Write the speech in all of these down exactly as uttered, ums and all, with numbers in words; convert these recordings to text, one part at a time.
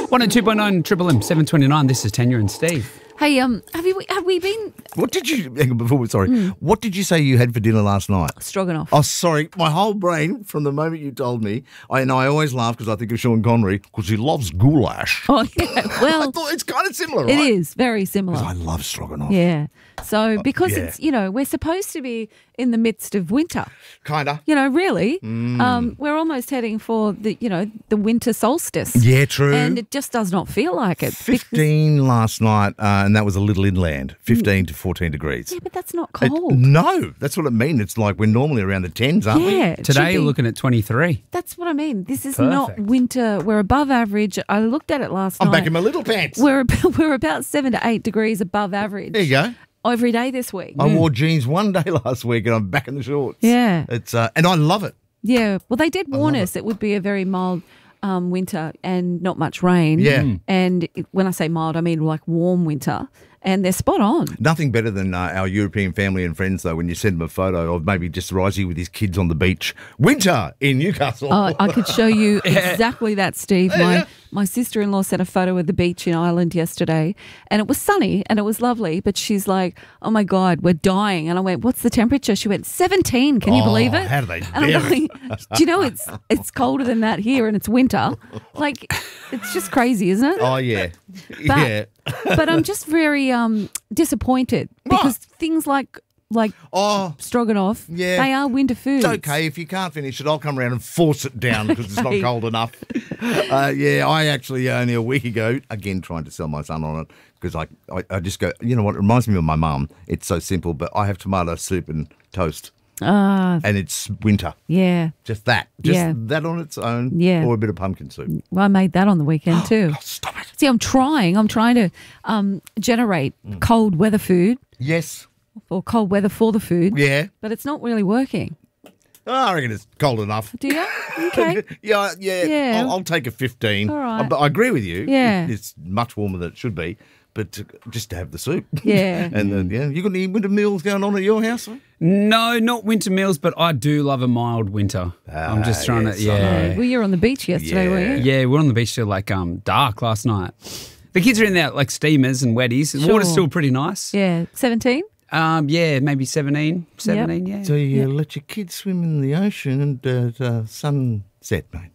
one oh two point nine Triple M, seven twenty-nine. This is Tanya and Steve. Hey, um, have you have we been What did you, hang on, before, sorry, Mm. what did you say you had for dinner last night? stroganoff? Oh, sorry, my whole brain, from the moment you told me, I know I always laugh because I think of Sean Connery, because he loves goulash. Oh, yeah. I Well, thought it's kind of similar, it right? is very similar. I love stroganoff. Yeah. So because yeah. it's, you know, we're supposed to be in the midst of winter. Kinda. You know, really. Mm. Um, we're almost heading for the, you know, the winter solstice. Yeah, true. And it just does not feel like it. fifteen last night, uh, and that was a little inland, fifteen to fourteen degrees. Yeah, but that's not It- cold. no, that's what it means. It's like we're normally around the tens, aren't we? yeah. it Today should you're be. looking at twenty-three. That's what I mean. This is not Perfect. winter. We're above average. I looked at it last I'm night. back in my little pants. We're ab- we're about seven to eight degrees above average. There you go. Every day this week. I wore jeans one day last week and I'm back in the shorts. Yeah. It's uh, and I love it. Yeah. Well, they did warn love us it. would be a very mild um, winter and not much rain. Yeah. Mm. And it, when I say mild, I mean like warm winter. And they're spot on. Nothing better than uh, our European family and friends, though, when you send them a photo of maybe just Risey with his kids on the beach. Winter in Newcastle. Oh, I could show you exactly that, Steve. My my sister-in-law sent a photo of the beach in Ireland yesterday, and it was sunny and it was lovely. But she's like, "Oh my God, we're dying!" And I went, "What's the temperature?" She went, seventeen. Can you Oh, believe it?" how do they And I'm dare it? going, "Do you know it's it's colder than that here, and it's winter? Like, it's just crazy, isn't it?" Oh, yeah. But, yeah. but I'm just very um, disappointed because things like like Oh, stroganoff, Yeah. they are winter foods. it's okay. If you can't finish it, I'll come around and force it down because it's not Okay. cold enough. Uh, yeah, I actually uh, only a week ago, again, trying to sell my son on it because I, I, I just go, you know what, it reminds me of my mum. It's so simple, but I have tomato soup and toast Ah, and it's winter. yeah. Just that. Just Yeah. that on its own. Yeah. Or a bit of pumpkin soup. Well, I made that on the weekend too. Oh, stop it. See, I'm trying. I'm trying to um, generate Mm. cold weather food Yes. or cold weather for the food, Yeah. but it's not really working. Oh, I reckon it's cold enough. Do you? Okay. yeah, yeah. Yeah. I'll, I'll take a fifteen. All right. I, but I agree with you. Yeah. It- It's much warmer than it should be. But to, just to have the soup. Yeah. and then, yeah. You got any winter meals going on at your house? No, not winter meals, but I do love a mild winter. I'm just trying yes, to, I yeah. Well, you were on the beach yesterday, were you? Yeah, we were on the beach till like um dark last night. The kids are in there like steamers and wetties. The Sure. water's still pretty nice. Yeah. seventeen? Um, yeah, maybe seventeen, seventeen, yeah. So you let your kids swim in the ocean and uh, uh, sunset, mate.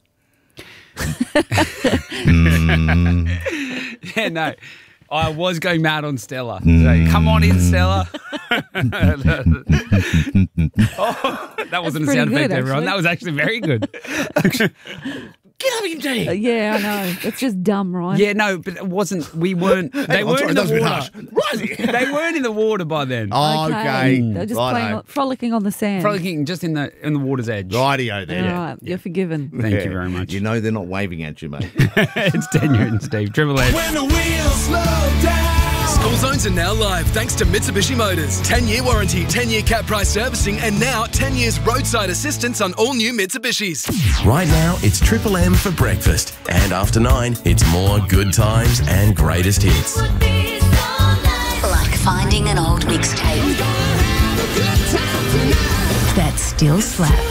Yeah, no. I was going mad on Stella. So, come on in, Stella. Oh, that wasn't a pretty sound effect, good, everyone. actually. That was actually very good. Get up, M D. Uh, yeah, I know. It's just dumb, right? Yeah, no, but it wasn't. We weren't. They I'm weren't sorry, in that was the a bit water. harsh. They weren't in the water by then. Oh, okay. They're just Righto. playing, frolicking on the sand. Frolicking just in the in the water's edge. Rightio All there. right, you're forgiven. Thank Yeah. you very much. You know they're not waving at you, mate. It's Tanya and Steve. Triple H. When the wheels slow down. School zones are now live thanks to Mitsubishi Motors. ten-year warranty, ten-year cap price servicing, and now ten years roadside assistance on all new Mitsubishis. Right now, it's Triple M for breakfast. And after nine, it's more good times and greatest hits. Like finding an old mixtape that still slaps.